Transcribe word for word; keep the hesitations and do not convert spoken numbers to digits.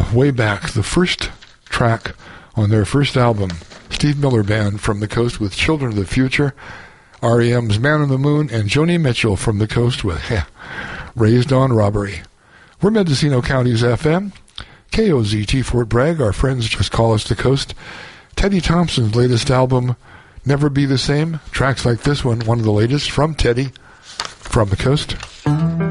way back, the first track on their first album, Steve Miller Band from the Coast with Children of the Future, R E M's Man on the Moon, and Joni Mitchell from the Coast with heh, Raised on Robbery. We're Mendocino County's F M, K O Z T Fort Bragg. Our friends just call us the Coast. Teddy Thompson's latest album, Never Be the Same. Tracks like this one, one of the latest from Teddy, from the Coast.